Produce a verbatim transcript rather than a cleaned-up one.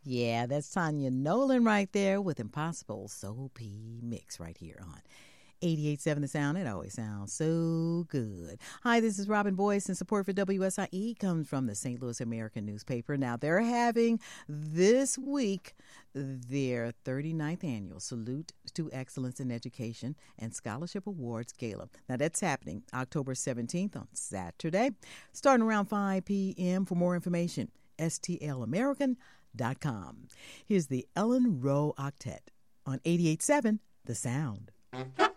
Yeah, that's Tanya Nolan right there with Impossible Soul P Mix right here on eighty-eight point seven The Sound. It always sounds so good. Hi, this is Robin Boyce, and support for W S I E comes from the Saint Louis American newspaper. Now, they're having this week their thirty-ninth annual Salute to Excellence in Education and Scholarship Awards Gala. Now, that's happening October seventeenth on Saturday, starting around five p.m. For more information, S T L American dot com. Here's the Ellen Rowe Octet on eighty-eight point seven The Sound.